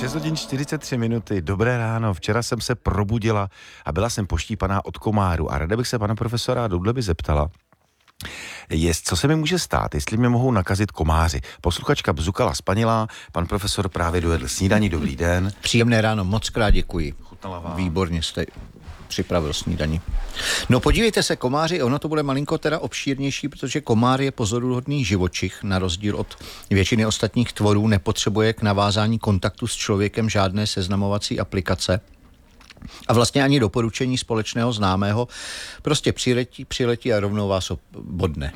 6 hodin 43 minuty, dobré ráno. Včera jsem se probudila a byla jsem poštípaná od komáru a ráda bych se pana profesora Doudleby zeptala, co se mi může stát, jestli mě mohou nakazit komáři. Posluchačka bzukala spanilá, pan profesor právě dojedl snídani, dobrý den. Příjemné ráno, moc krát děkuji. Chutnala vám. Výborně jste připravil snídani. No podívejte se, komáři, ono to bude malinko teda obšírnější, protože komár je pozoruhodný živočich, na rozdíl od většiny ostatních tvorů, nepotřebuje k navázání kontaktu s člověkem žádné seznamovací aplikace a vlastně ani doporučení společného známého. Prostě přiletí a rovnou vás bodne.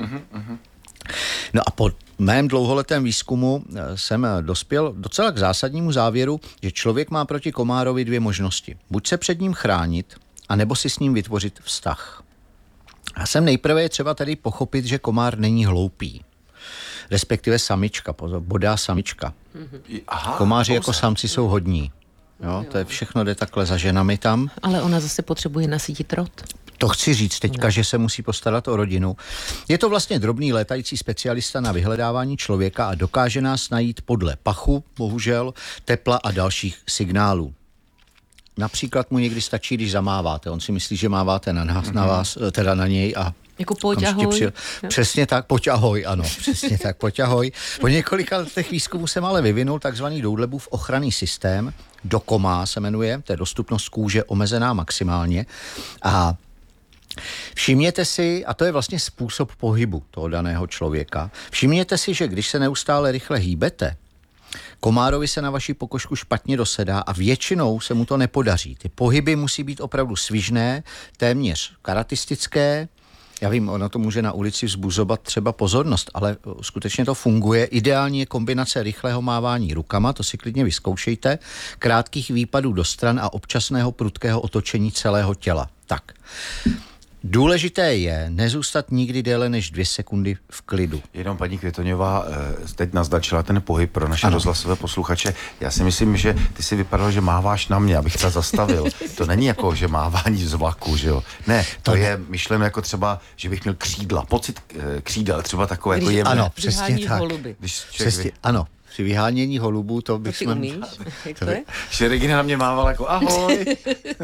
No a po mém dlouholetém výzkumu jsem dospěl docela k zásadnímu závěru, že člověk má proti komárovi dvě možnosti. Buď se před ním chránit, anebo si s ním vytvořit vztah. A jsem nejprve je třeba tady pochopit, že komár není hloupý. Respektive samička, bodá samička. Aha, komáři jako samci jsou hodní. Jo, to je všechno, jde takhle za ženami tam. Ale ona zase potřebuje nasytit rod. To chci říct teďka, že se musí postarat o rodinu. Je to vlastně drobný létající specialista na vyhledávání člověka a dokáže nás najít podle pachu, bohužel, tepla a dalších signálů. Například mu někdy stačí, když zamáváte. On si myslí, že máváte na nás, na vás, teda na něj a jako pojď ahoj. Přesně tak, pojď ahoj, ano, přesně tak, pojď ahoj. Po několika letech výzkumu jsem ale vyvinul takzvaný Doudlebův ochranný systém, DOCOMA se jmenuje, to je dostupnost kůže omezená maximálně a všimněte si, a to je vlastně způsob pohybu toho daného člověka, všimněte si, že když se neustále rychle hýbete, komárovi se na vaši pokožku špatně dosedá a většinou se mu to nepodaří. Ty pohyby musí být opravdu svižné, téměř karatistické. Já vím, ono to může na ulici vzbuzovat třeba pozornost, ale skutečně to funguje. Ideální je kombinace rychlého mávání rukama, to si klidně vyzkoušejte, krátkých výpadů do stran a občasného prudkého otočení celého těla. Tak. Důležité je nezůstat nikdy déle než 2 sekundy v klidu. Jenom paní Květoňová teď naznačila ten pohyb pro naše rozhlasové posluchače. Já si myslím, že ty si vypadal, že máváš na mě, abych se zastavil. To není jako, že mávání z vlaku, že jo? Ne, to je myšleno jako třeba, že bych měl křídla, pocit křídel, třeba takové jako jemné. Ano, přesně tak. Přesně, ano. Při vyhánění holubů to bych to umíš? Jak to je? Že Regina na mě mávala jako ahoj.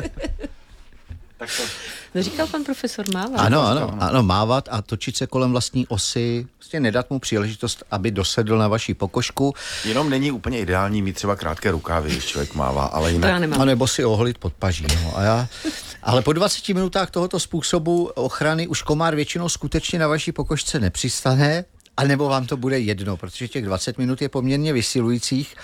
Tak to... No říkal pan profesor mávat. Ano, mávat a točit se kolem vlastní osy, vlastně nedat mu příležitost, aby dosedl na vaši pokožku. Jenom není úplně ideální mít třeba krátké rukávy, když člověk mává, ale jinak... A nebo si oholit pod paží. No. Ale po 20 minutách tohoto způsobu ochrany už komár většinou skutečně na vaší pokožce nepřistane, anebo vám to bude jedno, protože těch 20 minut je poměrně vysilujících.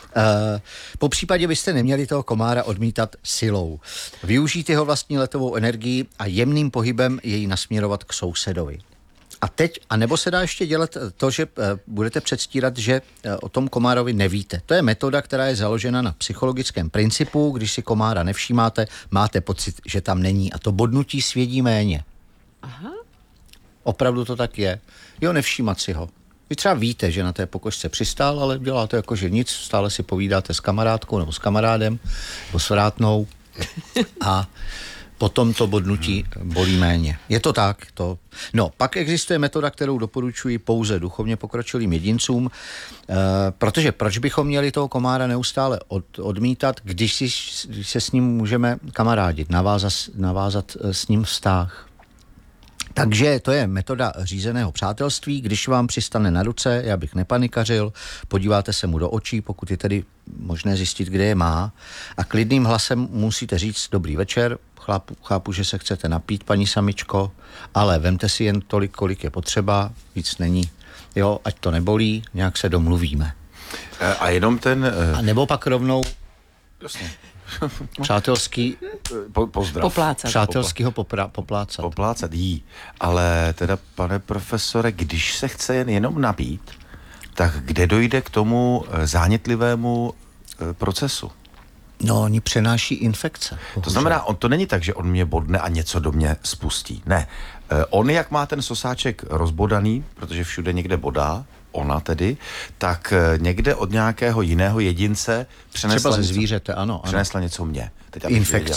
Po případě byste neměli toho komára odmítat silou. Využít jeho vlastní letovou energii a jemným pohybem jej nasměrovat k sousedovi. A nebo se dá ještě dělat to, že budete předstírat, že o tom komárovi nevíte. To je metoda, která je založena na psychologickém principu. Když si komára nevšímáte, máte pocit, že tam není a to bodnutí svědí méně. Aha. Opravdu to tak je. Jo, nevšímat si ho. Vy třeba víte, že na té pokožce přistál, ale děláte jako, že nic, stále si povídáte s kamarádkou nebo s kamarádem, nebo s vrátnou a potom to bodnutí bolí méně. Je to tak. No, pak existuje metoda, kterou doporučuji pouze duchovně pokročilým jedincům, protože proč bychom měli toho komára neustále odmítat, když se s ním můžeme kamarádit, navázat s ním vztah. Takže to je metoda řízeného přátelství. Když vám přistane na ruce, já bych nepanikařil, podíváte se mu do očí, pokud je tedy možné zjistit, kde je má, a klidným hlasem musíte říct dobrý večer, chápu, že se chcete napít, paní samičko, ale vemte si jen tolik, kolik je potřeba, víc není. Jo, ať to nebolí, nějak se domluvíme. A jenom ten... A nebo pak rovnou... Jasně. Přátelský pozdrav. Poplácat. Přátelskýho poplácat. Poplácat jí. Ale teda, pane profesore, když se chce jenom napít, tak kde dojde k tomu zánětlivému procesu? No, oni přenáší infekce. To znamená, to není tak, že on mě bodne a něco do mě spustí. Ne. On, jak má ten sosáček rozbodaný, protože všude někde bodá, ona tedy, tak někde od nějakého jiného jedince přenesla třeba ze zvířete, ano. Přenesla něco mě. Teď infekci.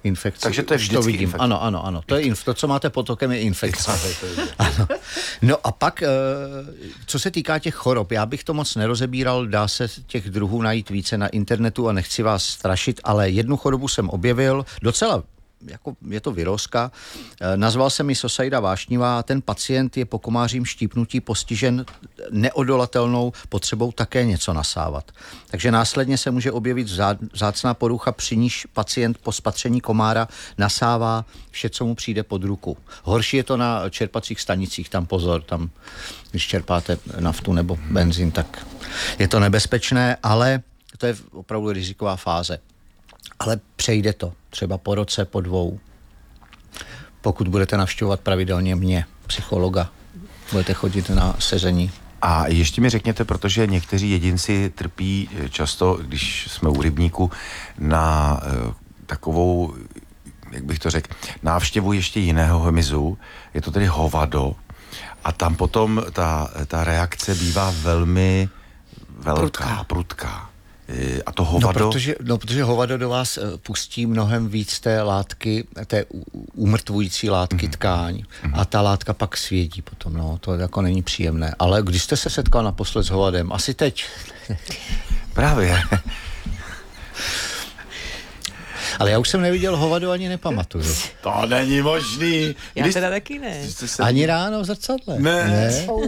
infekci. Takže to je Už vždycky vidím. infekce. Ano. To, to, co máte pod okem, je infekce. Ano. No a pak, co se týká těch chorob, já bych to moc nerozebíral, dá se těch druhů najít více na internetu a nechci vás strašit, ale jednu chorobu jsem objevil, docela jako je to virózka. Nazval jsem ji Sosaida vášnivá a ten pacient je po komářím štípnutí postižen neodolatelnou potřebou také něco nasávat. Takže následně se může objevit vzácná porucha, při níž pacient po spatření komára nasává vše, co mu přijde pod ruku. Horší je to na čerpacích stanicích, tam pozor, tam když čerpáte naftu nebo benzín, tak je to nebezpečné, ale to je opravdu riziková fáze. Ale přejde to, třeba po roce, po 2. Pokud budete navštěvovat pravidelně mě, psychologa, budete chodit na sezení. A ještě mi řekněte, protože někteří jedinci trpí často, když jsme u rybníku, na takovou, jak bych to řekl, návštěvu ještě jiného hmyzu, je to tedy hovado, a tam potom ta reakce bývá velmi velká, prudká. A to hovado... protože hovado do vás pustí mnohem víc té látky, té umrtvující látky tkáň a ta látka pak svědí potom, no, to jako není příjemné. Ale když jste se setkal naposled s hovadem? Asi teď. Právě. Ale já už jsem neviděl hovado, ani nepamatuju. To není možný. Já teda taky ne. Ani ráno v zrcadle. Ne.